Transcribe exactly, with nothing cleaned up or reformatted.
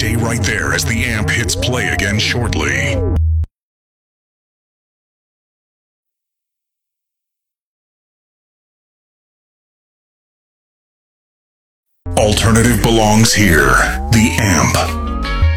Stay right there as the amp hits play again shortly. Alternative belongs here. The Amp.